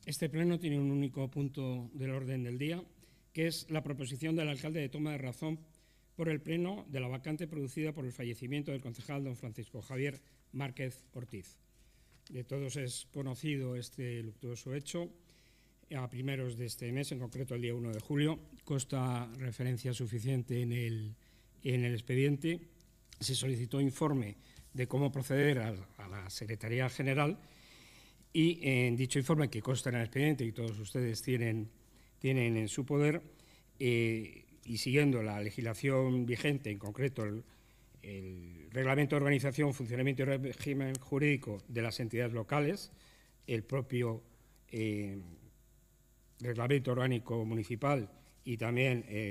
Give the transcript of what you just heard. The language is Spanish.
Este pleno tiene un único punto del orden del día, que es la proposición del alcalde de toma de razón por el pleno de la vacante producida por el fallecimiento del concejal don Francisco Javier Márquez Ortiz. De todos es conocido este luctuoso hecho. A primeros de este mes, en concreto el día 1 de julio, consta referencia suficiente en el expediente. Se solicitó informe de cómo proceder a la Secretaría General y en dicho informe, que consta en el expediente y todos ustedes tienen en su poder, y siguiendo la legislación vigente, en concreto el Reglamento de Organización, Funcionamiento y Régimen Jurídico de las entidades locales, el propio Reglamento Orgánico Municipal y también